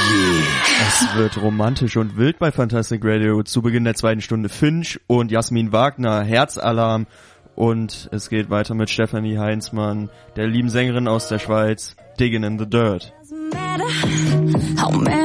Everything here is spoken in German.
Es wird romantisch und wild bei Fantastic Radio. Zu Beginn der 2. Stunde Finch und Jasmin Wagner, Herzalarm. Und es geht weiter mit Stefanie Heinzmann, der lieben Sängerin aus der Schweiz, Digging in the Dirt.